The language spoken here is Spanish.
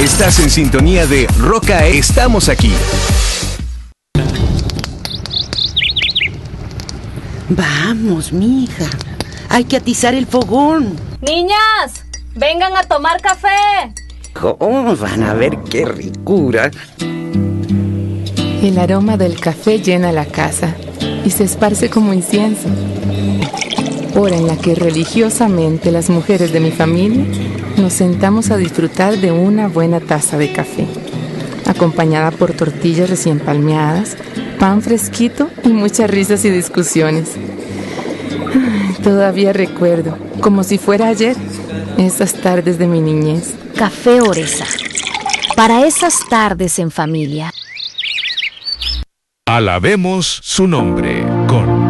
Estás en sintonía de Roca, estamos aquí. Vamos, mija. Hay que atizar el fogón. Niñas, vengan a tomar café. Oh, van a ver qué ricura. El aroma del café llena la casa y se esparce como incienso. Hora en la que religiosamente las mujeres de mi familia nos sentamos a disfrutar de una buena taza de café, acompañada por tortillas recién palmeadas, pan fresquito y muchas risas y discusiones. Todavía recuerdo, como si fuera ayer, esas tardes de mi niñez. Café Oresa, para esas tardes en familia. Alabemos su nombre con